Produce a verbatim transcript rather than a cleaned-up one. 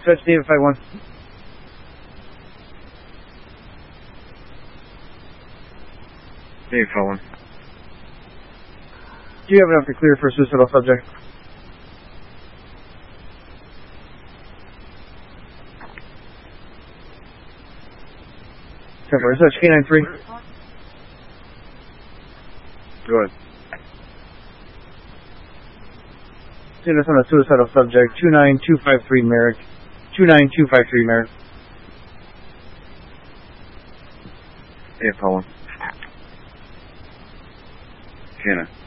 Switch David five one. David five one. Do you have enough to clear for suicidal subject? Temporary switch K nine three. Go ahead. Status on a suicidal subject, two nine two five three Merrick. two nine two five three Merrick. Hey, Paula. Kenna.